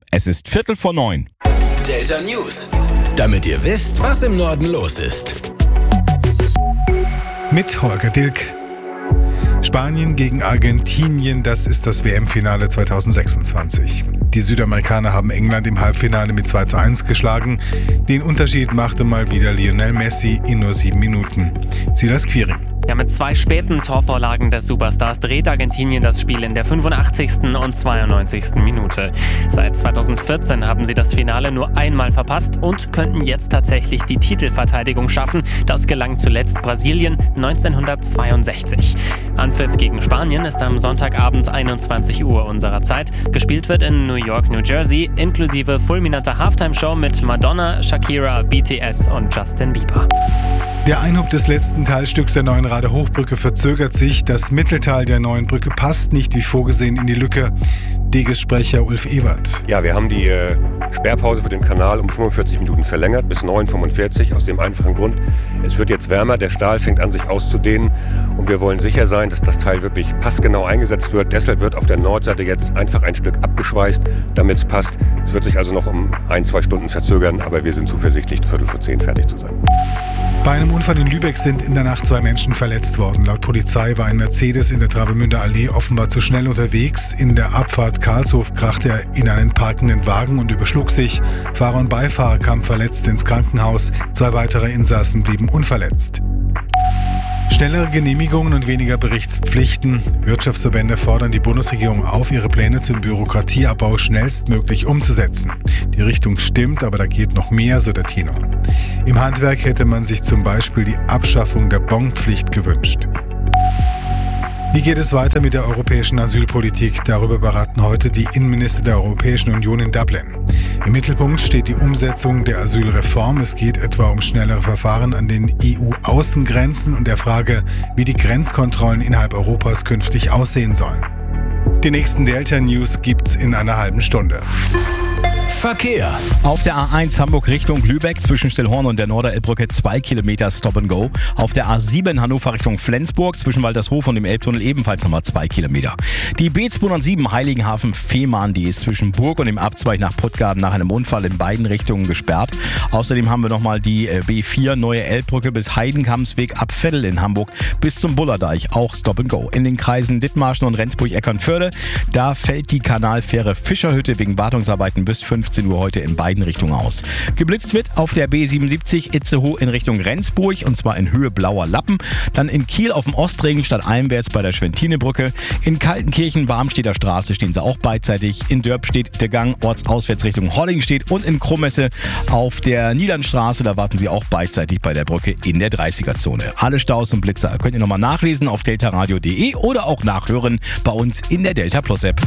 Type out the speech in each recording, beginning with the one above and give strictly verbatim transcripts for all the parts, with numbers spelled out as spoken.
Es ist Viertel vor neun. Delta News. Damit ihr wisst, was im Norden los ist. Mit Holger Dilk. Spanien gegen Argentinien, das ist das W M-Finale zweitausendsechsundzwanzig. Die Südamerikaner haben England im Halbfinale mit zwei zu eins geschlagen. Den Unterschied machte mal wieder Lionel Messi in nur sieben Minuten. Silas Quiring. Ja, mit zwei späten Torvorlagen des Superstars dreht Argentinien das Spiel in der fünfundachtzigsten und zweiundneunzigsten Minute. Seit zweitausendvierzehn haben sie das Finale nur einmal verpasst und könnten jetzt tatsächlich die Titelverteidigung schaffen. Das gelang zuletzt Brasilien neunzehnhundertzweiundsechzig. Anpfiff gegen Spanien ist am Sonntagabend einundzwanzig Uhr unserer Zeit. Gespielt wird in New York, New Jersey, inklusive fulminanter Halftime-Show mit Madonna, Shakira, B T S und Justin Bieber. Der Einhub des letzten Teilstücks der neuen Radehochbrücke verzögert sich. Das Mittelteil der neuen Brücke passt nicht wie vorgesehen in die Lücke. Deges-Sprecher Ulf Ewert. Ja, wir haben die äh, Sperrpause für den Kanal um fünfundvierzig Minuten verlängert, bis neun Uhr fünfundvierzig, aus dem einfachen Grund, es wird jetzt wärmer, der Stahl fängt an sich auszudehnen und wir wollen sicher sein, dass das Teil wirklich passgenau eingesetzt wird. Deshalb wird auf der Nordseite jetzt einfach ein Stück abgeschweißt, damit es passt. Es wird sich also noch um ein, zwei Stunden verzögern, aber wir sind zuversichtlich, Viertel vor zehn fertig zu sein. Bei einem Unfall in Lübeck sind in der Nacht zwei Menschen verletzt worden. Laut Polizei war ein Mercedes in der Travemünder Allee offenbar zu schnell unterwegs. In der Abfahrt Karlshof krachte er in einen parkenden Wagen und überschlug sich. Fahrer und Beifahrer kamen verletzt ins Krankenhaus. Zwei weitere Insassen blieben unverletzt. Schnellere Genehmigungen und weniger Berichtspflichten. Wirtschaftsverbände fordern die Bundesregierung auf, ihre Pläne zum Bürokratieabbau schnellstmöglich umzusetzen. Die Richtung stimmt, aber da geht noch mehr, so der Tenor. Im Handwerk hätte man sich zum Beispiel die Abschaffung der Bonpflicht gewünscht. Wie geht es weiter mit der europäischen Asylpolitik? Darüber beraten heute die Innenminister der Europäischen Union in Dublin. Im Mittelpunkt steht die Umsetzung der Asylreform. Es geht etwa um schnellere Verfahren an den E U-Außengrenzen und der Frage, wie die Grenzkontrollen innerhalb Europas künftig aussehen sollen. Die nächsten Delta News gibt's in einer halben Stunde. Verkehr. Auf der A eins Hamburg Richtung Lübeck zwischen Stillhorn und der Norderelbbrücke zwei Kilometer Stop and Go. Auf der A sieben Hannover Richtung Flensburg zwischen Waltershof und dem Elbtunnel ebenfalls nochmal zwei Kilometer. Die B zweihundertsieben Heiligenhafen-Fehmarn, die ist zwischen Burg und dem Abzweig nach Puttgarden nach einem Unfall in beiden Richtungen gesperrt. Außerdem haben wir nochmal die B vier Neue Elbbrücke bis Heidenkampsweg ab Veddel in Hamburg bis zum Bullerdeich, auch Stop and Go. In den Kreisen Dithmarschen und Rendsburg-Eckernförde, da fällt die Kanalfähre Fischerhütte wegen Wartungsarbeiten bis fünfzehn Uhr heute in beiden Richtungen aus. Geblitzt wird auf der B siebenundsiebzig Itzehoe in Richtung Rendsburg und zwar in Höhe Blauer Lappen. Dann in Kiel auf dem Ostring stadteinwärts bei der Schwentinebrücke. In Kaltenkirchen, Barmstedter Straße stehen sie auch beidseitig. In Dörp steht der Gang ortsauswärts Richtung Hollingstedt und in Krummesse auf der Niedernstraße, da warten sie auch beidseitig bei der Brücke in der dreißiger-Zone. Alle Staus und Blitzer könnt ihr nochmal nachlesen auf deltaradio punkt de oder auch nachhören bei uns in der Delta Plus App.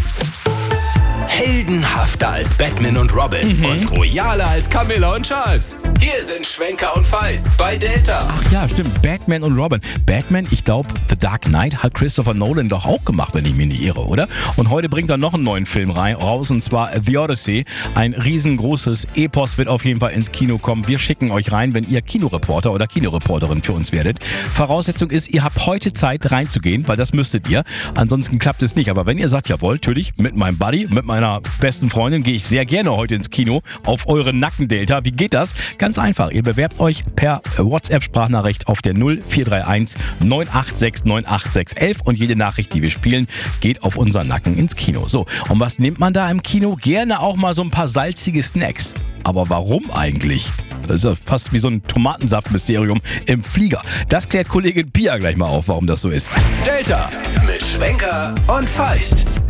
Heldenhafter als Batman und Robin mhm. und royaler als Camilla und Charles. Hier sind Schwenker und Feist bei Delta. Ach ja, stimmt. Batman und Robin. Batman, ich glaube, The Dark Knight hat Christopher Nolan doch auch gemacht, wenn ich mich nicht irre, oder? Und heute bringt er noch einen neuen Film rein, raus, und zwar The Odyssey. Ein riesengroßes Epos wird auf jeden Fall ins Kino kommen. Wir schicken euch rein, wenn ihr Kinoreporter oder Kinoreporterin für uns werdet. Voraussetzung ist, ihr habt heute Zeit reinzugehen, weil das müsstet ihr. Ansonsten klappt es nicht. Aber wenn ihr sagt, jawohl, natürlich, mit meinem Buddy, mit meiner besten Freundin gehe ich sehr gerne heute ins Kino auf eure Nackendelta. Wie geht das? Ganz einfach. Ihr bewerbt euch per WhatsApp-Sprachnachricht auf der null vier drei eins neun acht sechs neun acht sechs eins und jede Nachricht, die wir spielen, geht auf unseren Nacken ins Kino. So, und was nimmt man da im Kino? Gerne auch mal so ein paar salzige Snacks. Aber warum eigentlich? Das ist ja fast wie so ein Tomatensaft-Mysterium im Flieger. Das klärt Kollegin Pia gleich mal auf, warum das so ist. Delta mit Schwenker und Feist.